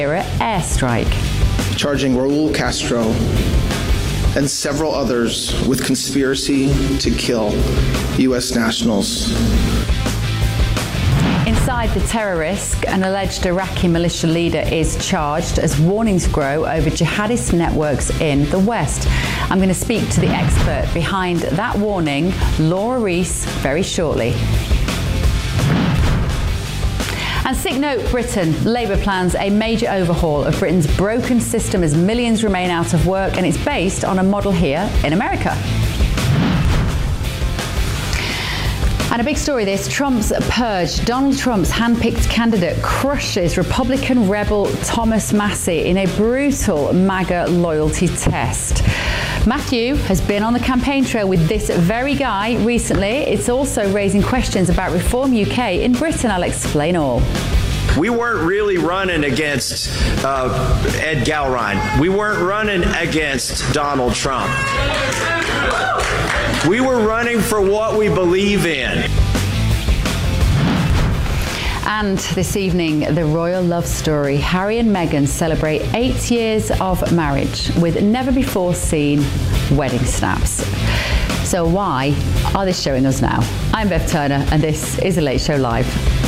airstrike, charging Raul Castro and several others with conspiracy to kill U.S. nationals. Inside the terror risk, an alleged Iraqi militia leader is charged as warnings grow over jihadist networks in the West. I'm going to speak to the expert behind that warning, Laura Rees, very shortly. And sick note, Britain. Labour plans a major overhaul of Britain's broken system as millions remain out of work, and it's based on a model here in America. And a big story this, Trump's purge. Donald Trump's hand-picked candidate crushes Republican rebel Thomas Massie in a brutal MAGA loyalty test. Matthew has been on the campaign trail with this very guy recently. It's also raising questions about Reform UK in Britain. I'll explain all. We weren't really running against Ed Gowron. We weren't running against Donald Trump. We were running for what we believe in. And this evening, the royal love story. Harry and Meghan celebrate 8 years of marriage with never-before-seen wedding snaps. So why are they showing us now? I'm Bev Turner, and this is The Late Show Live.